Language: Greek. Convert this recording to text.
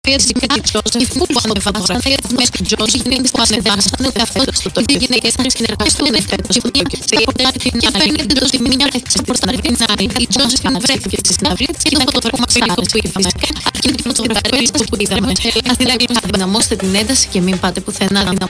Έτσι και η Τζόζεφ που ανεβάζαν μέσα στην Τζόζεφ είναι που ανεβάζαν ο καθένας του το. Οι γυναίκες θα συνεργαστούν φέτος. Και ποτέ την άλλη δεν το θυμία έτσι προς την άλλη. Η Τζόζεφ βρέθηκε στη συναυλία και το φωτογραφικό που είπαμε. Αυτή είναι η φωτογραφία που είδαμε. Αδυναμώστε την ένταση και μην πάτε πουθενά.